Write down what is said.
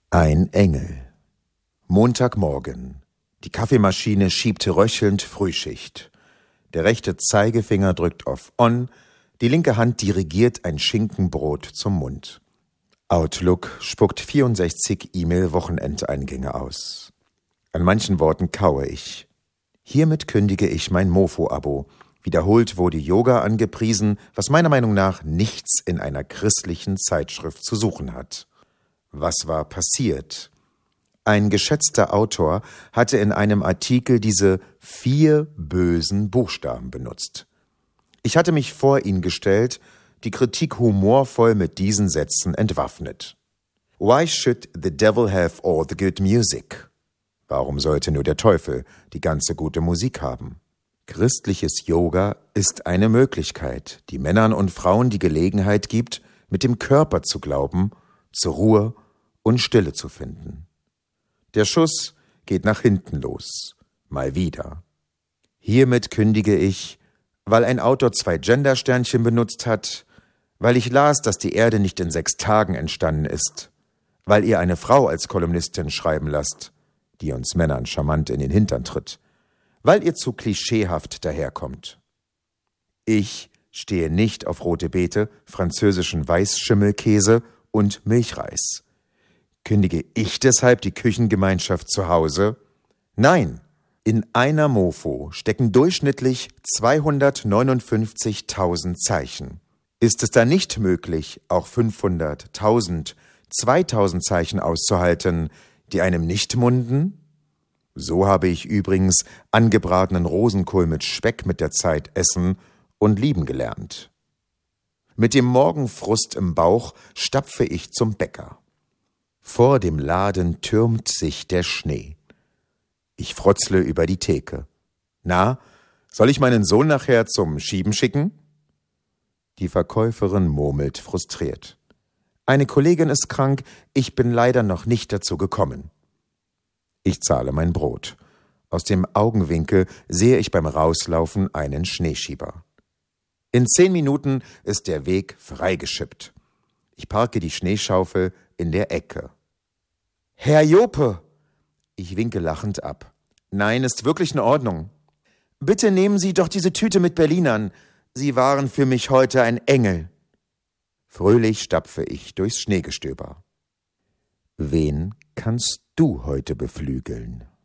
Ein Engel. Montagmorgen. Die Kaffeemaschine schiebt röchelnd Frühschicht. Der rechte Zeigefinger drückt auf On, die linke Hand dirigiert ein Schinkenbrot zum Mund. Outlook spuckt 64 E-Mail-Wochenendeingänge aus. An manchen Worten kaue ich. Hiermit kündige ich mein Mofo-Abo. Wiederholt wurde Yoga angepriesen, was meiner Meinung nach nichts in einer christlichen Zeitschrift zu suchen hat. Was war passiert? Ein geschätzter Autor hatte in einem Artikel diese 4 bösen Buchstaben benutzt. Ich hatte mich vor ihn gestellt, die Kritik humorvoll mit diesen Sätzen entwaffnet. Why should the devil have all the good music? Warum sollte nur der Teufel die ganze gute Musik haben? Christliches Yoga ist eine Möglichkeit, die Männern und Frauen die Gelegenheit gibt, mit dem Körper zu glauben, zur Ruhe und Stille zu finden. Der Schuss geht nach hinten los. Mal wieder. Hiermit kündige ich, weil ein Autor 2 Gendersternchen benutzt hat, weil ich las, dass die Erde nicht in 6 Tagen entstanden ist, weil ihr eine Frau als Kolumnistin schreiben lasst, die uns Männern charmant in den Hintern tritt, weil ihr zu klischeehaft daherkommt. Ich stehe nicht auf rote Beete, französischen Weißschimmelkäse und Milchreis. Kündige ich deshalb die Küchengemeinschaft zu Hause? Nein, in einer Mofo stecken durchschnittlich 259.000 Zeichen. Ist es da nicht möglich, auch 500, 1000, 2000 Zeichen auszuhalten, die einem nicht munden? So habe ich übrigens angebratenen Rosenkohl mit Speck mit der Zeit essen und lieben gelernt. Mit dem Morgenfrust im Bauch stapfe ich zum Bäcker. Vor dem Laden türmt sich der Schnee. Ich frotzle über die Theke. Na, soll ich meinen Sohn nachher zum Schieben schicken? Die Verkäuferin murmelt frustriert. Eine Kollegin ist krank, ich bin leider noch nicht dazu gekommen. Ich zahle mein Brot. Aus dem Augenwinkel sehe ich beim Rauslaufen einen Schneeschieber. In 10 Minuten ist der Weg freigeschippt. Ich parke die Schneeschaufel in der Ecke. »Herr Jope!« Ich winke lachend ab. »Nein, ist wirklich in Ordnung. Bitte nehmen Sie doch diese Tüte mit Berlinern. Sie waren für mich heute ein Engel.« Fröhlich stapfe ich durchs Schneegestöber. Wen kannst du heute beflügeln?